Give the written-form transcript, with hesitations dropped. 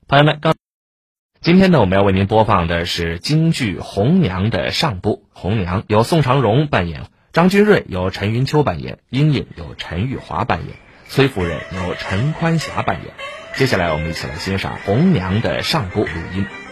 朋友们，今天呢，我们要为您播放的是京剧《红娘》的上部。红娘由宋长荣扮演，张君瑞由陈云秋扮演，英颖由陈玉华扮演，崔夫人由陈宽霞扮演。接下来我们一起来欣赏《红娘》的上部录音。